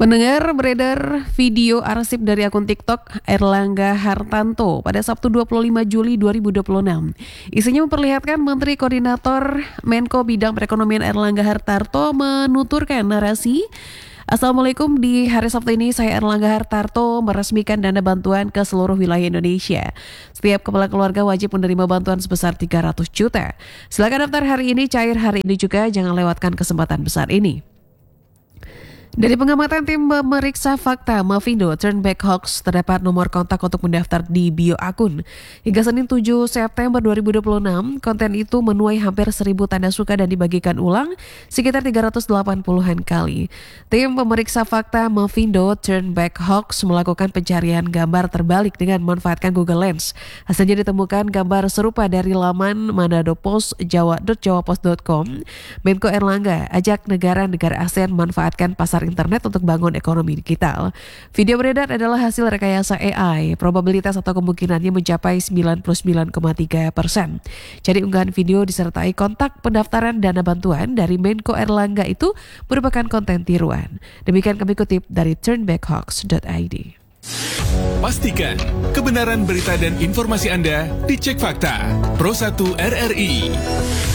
Pendengar, beredar video arsip dari akun TikTok Erlangga Hartanto pada Sabtu 25 Juli 2026. Isinya memperlihatkan Menteri Koordinator Menko Bidang Perekonomian Erlangga Hartarto menuturkan narasi, "Assalamualaikum, di hari Sabtu ini saya Erlangga Hartarto meresmikan dana bantuan ke seluruh wilayah Indonesia. Setiap kepala keluarga wajib menerima bantuan sebesar 300 juta. Silakan daftar hari ini, cair hari ini juga, jangan lewatkan kesempatan besar ini." Dari pengamatan tim pemeriksa fakta Mavindo Turnback Hoax, terdapat nomor kontak untuk mendaftar di bio akun. Hingga Senin 7 September 2026, konten itu menuai hampir 1.000 tanda suka dan dibagikan ulang sekitar 380-an kali. Tim pemeriksa fakta Mavindo Turnback Hoax melakukan pencarian gambar terbalik dengan memanfaatkan Google Lens. Hasilnya ditemukan gambar serupa dari laman manado.jawapost.com. Menko Erlangga ajak negara-negara ASEAN memanfaatkan pasar internet untuk bangun ekonomi digital. Video beredar adalah hasil rekayasa AI. Probabilitas atau kemungkinannya mencapai 99,3%. Jadi unggahan video disertai kontak pendaftaran dana bantuan dari Menko Erlangga itu merupakan konten tiruan. Demikian kami kutip dari turnbackhoax.id. Pastikan kebenaran berita dan informasi Anda dicek fakta. Pro 1 RRI.